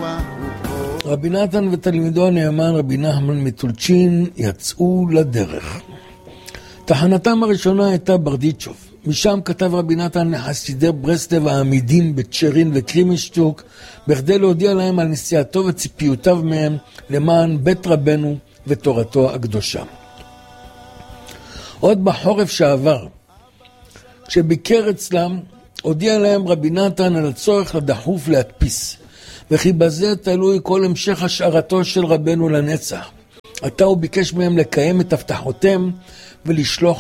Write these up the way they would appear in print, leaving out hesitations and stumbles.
רבי נתן ותלמידו הנאמן רבי נחמן מטולצ'ין יצאו לדרך. תחנתם הראשונה הייתה ברדיצ'וב. משם כתב רבי נתן לחסידי ברסלב העמידים בצ'רין וקרימשטוק בכדי להודיע להם על נסיעתו וציפיותיו מהם למען בית רבנו ותורתו הקדושה. עוד בחורף שעבר, כשביקר אצלם, הודיע להם רבי נתן על הצורך לדחוף להדפיס, וכי בזה תלוי כל המשך השארתו של רבנו לנצח. עתה הוא ביקש מהם לקיים את הבטחותיהם ולשלוח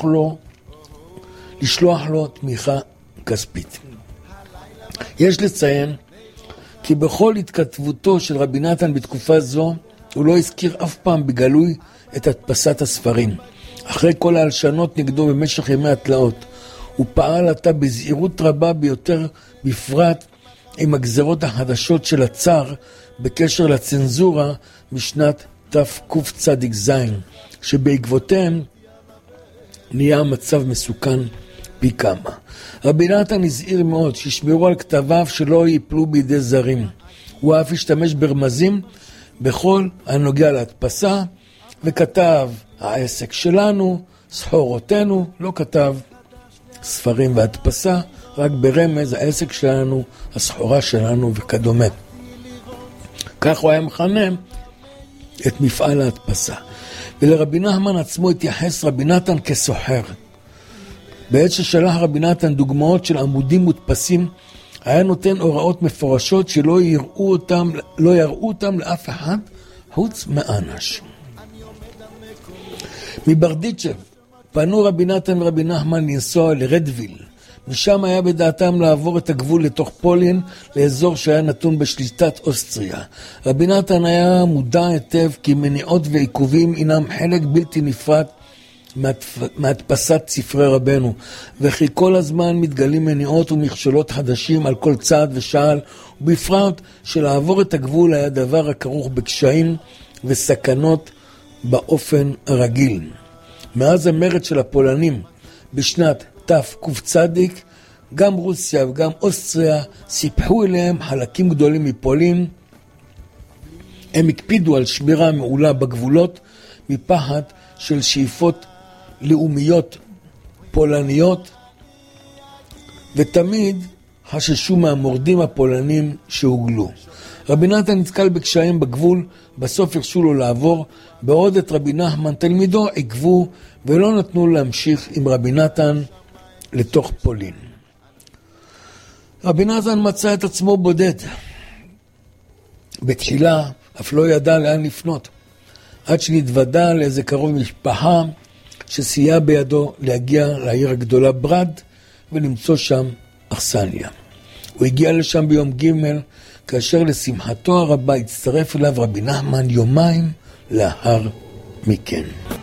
לו תמיכה כספית. יש לציין כי בכל התכתבותו של רבי נתן בתקופה זו, הוא לא הזכיר אף פעם בגלוי את הדפסת הספרים. אחרי כל ההלשנות נגדו במשך ימי התלאות, הוא פעל עתה בזהירות רבה ביותר, בפרט עם הגזרות החדשות של הצאר בקשר לצנזורה משנת תקצ"ז, שבעקבותיהם נהיה מצב מסוכן פי כמה. רבי נתן הזהיר מאוד שישמרו על כתביו שלא ייפלו בידי זרים. הוא אף השתמש ברמזים בכל הנוגע להדפסה, וכתב העסק שלנו, סחורותינו, לא כתב ספרים והדפסה, רק ברמז העסק שלנו, הסחורה שלנו וכדומה. כך הוא היה מכנה את מפעל ההדפסה. ולרבי נחמן עצמו התייחס רבי נתן כסוחר. בעת ששלח רבי נתן דוגמאות של עמודים מודפסים, היה נותן הוראות מפורשות שלא יראו אותם לאף אחד חוץ מאנש. מברדיצ'ב פנו רבי נתן ורבי נחמן לנסוע לרדוויל. משם היה בדעתם לעבור את הגבול לתוך פולין, לאזור שהיה נתון בשליטת אוסטריה. רבי נתן היה מודע היטב כי מניעות ועיכובים אינם חלק בלתי נפרד מהדפסת ספרי רבנו, וכי כל הזמן מתגלים מניעות ומכשולות חדשים על כל צעד ושעל, ובפרט שלעבור את הגבול היה דבר הכרוך בקשיים וסכנות באופן הרגיל. מאז המרד של הפולנים בשנת תקצ"ז, גם רוסיה וגם אוסטריה סיפחו אליהם חלקים גדולים מפולין. הם הקפידו על שמירה מעולה בגבולות מפחד של שאיפות לאומיות פולניות, ותמיד חששו מהמורדים הפולנים שהוגלו. רבי נתן נתקל בקשיים בגבול, בסוף הרשו לו לעבור, בעוד את רבי נחמן תלמידו עקבו ולא נתנו להמשיך עם רבי נתן לתוך פולין. רבי נתן מצא את עצמו בודד. בתחילה אף לא ידע לאן לפנות, עד שנתוודע לאיזה קרוב משפחה שסייע בידו להגיע לעיר הגדולה ברד ולמצוא שם אכסניה. הוא הגיע לשם ביום ג', כאשר לשמחתו הרבה הצטרף אליו רבי נחמן יומיים לאחר מכן.